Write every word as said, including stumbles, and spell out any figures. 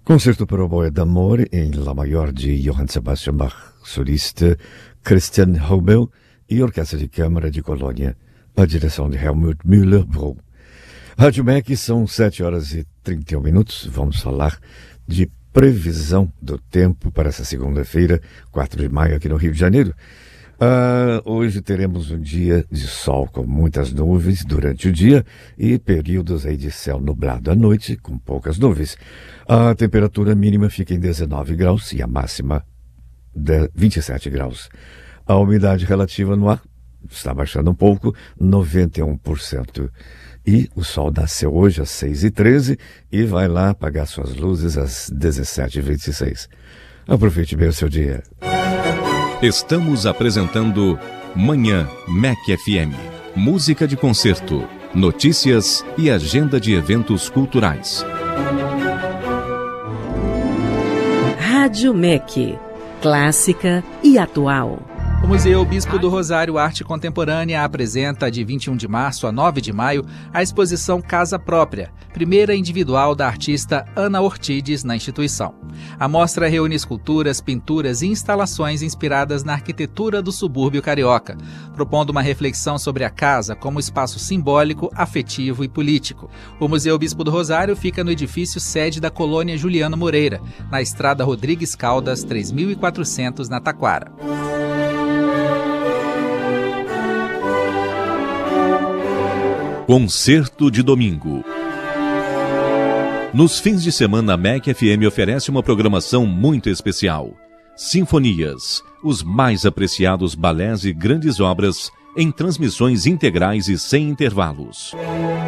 Concerto para oboe d'amore em Lá Maior de Johann Sebastian Bach, solista Christian Hobel e Orquestra de Câmara de Colônia, a direção de Helmut Müller-Brou. Rádio M E C, são sete horas e trinta e um minutos. Vamos falar de previsão do tempo para essa segunda-feira, quatro de maio, aqui no Rio de Janeiro. Uh, hoje teremos um dia de sol com muitas nuvens durante o dia e períodos aí de céu nublado à noite com poucas nuvens. A temperatura mínima fica em dezenove graus e a máxima de vinte e sete graus. A umidade relativa no ar está baixando um pouco, noventa e um por cento. E o sol nasceu hoje às seis e treze e vai lá apagar suas luzes às dezessete e vinte e seis. Aproveite bem o seu dia. Estamos apresentando Manhã M E C F M. Música de concerto, notícias e agenda de eventos culturais. Rádio M E C, clássica e atual. O Museu Bispo do Rosário Arte Contemporânea apresenta de vinte e um de março a nove de maio a exposição Casa Própria, primeira individual da artista Ana Ortides na instituição. A mostra reúne esculturas, pinturas e instalações inspiradas na arquitetura do subúrbio carioca, propondo uma reflexão sobre a casa como espaço simbólico, afetivo e político. O Museu Bispo do Rosário fica no edifício sede da colônia Juliano Moreira, na Estrada Rodrigues Caldas, três mil e quatrocentos, na Taquara. Concerto de domingo. Nos fins de semana, a M E C F M oferece uma programação muito especial. Sinfonias, os mais apreciados balés e grandes obras em transmissões integrais e sem intervalos.